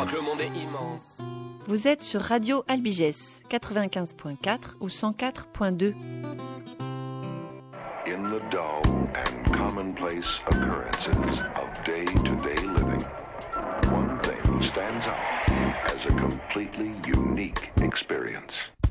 crois que le monde est immense. Vous êtes sur Radio Albigès, 95.4 ou 104.2. In the dull and commonplace occurrences of day-to-day living, one thing stands out as a completely unique experience.